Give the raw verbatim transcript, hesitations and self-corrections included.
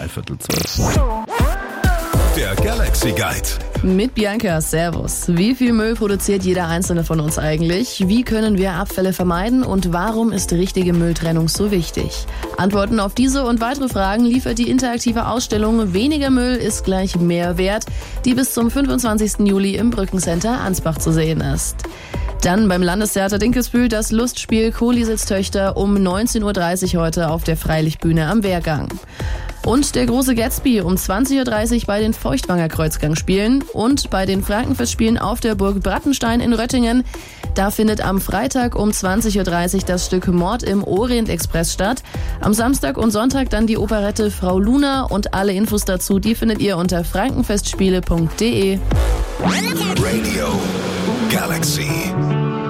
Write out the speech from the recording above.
dreiviertel zwölf. Der Galaxy Guide. Mit Bianca, servus. Wie viel Müll produziert jeder einzelne von uns eigentlich? Wie können wir Abfälle vermeiden und warum ist richtige Mülltrennung so wichtig? Antworten auf diese und weitere Fragen liefert die interaktive Ausstellung Weniger Müll ist gleich mehr Wert, die bis zum fünfundzwanzigsten Juli im Brückencenter Ansbach zu sehen ist. Dann beim Landestheater Dinkelsbühl das Lustspiel Kohlisitztöchter um neunzehn Uhr dreißig heute auf der Freilichtbühne am Wehrgang. Und der große Gatsby um zwanzig Uhr dreißig bei den Feuchtwanger Kreuzgangspielen und bei den Frankenfestspielen auf der Burg Brattenstein in Röttingen. Da findet am Freitag um zwanzig Uhr dreißig das Stück Mord im Orient-Express statt. Am Samstag und Sonntag dann die Operette Frau Luna und alle Infos dazu, die findet ihr unter frankenfestspiele punkt de. Radio Galaxy.